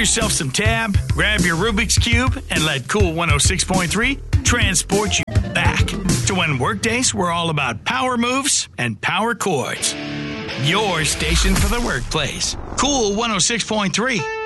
yourself some tab, grab your Rubik's Cube, and let Cool 106.3 transport you back to when workdays were all about power moves and power chords. Your station for the workplace. Cool 106.3.